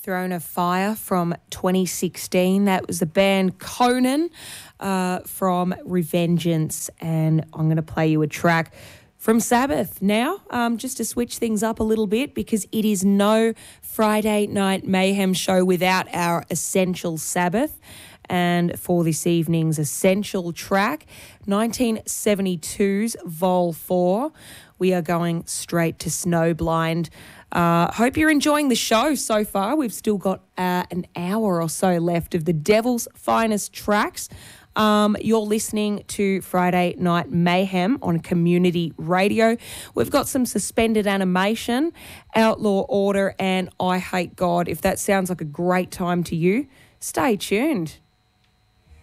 Throne of Fire from 2016. That was the band Conan from Revengeance, and I'm going to play you a track from Sabbath now, just to switch things up a little bit, because it is no Friday Night Mayhem show without our Essential Sabbath. And for this evening's essential track, 1972's Vol 4, we are going straight to Snowblind. Hope you're enjoying the show so far. We've still got an hour or so left of the Devil's Finest tracks. You're listening to Friday Night Mayhem on Community Radio. We've got some Suspended Animation, Outlaw Order, and I Hate God. If that sounds like a great time to you, stay tuned.